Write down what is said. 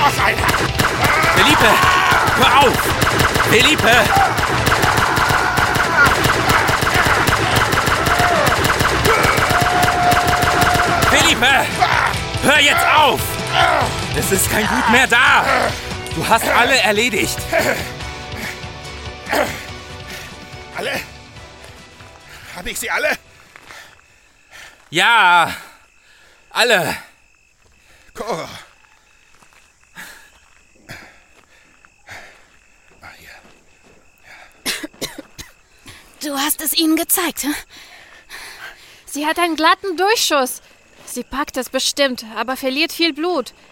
noch einer! Felipe, hör auf! Felipe! Felipe! Hör jetzt auf! Es ist kein Blut mehr da! Du hast alle erledigt! Alle? Habe ich sie alle? Ja! Alle! Cora. Du hast es ihnen gezeigt, hm? Sie hat einen glatten Durchschuss. Sie packt es bestimmt, aber verliert viel Blut.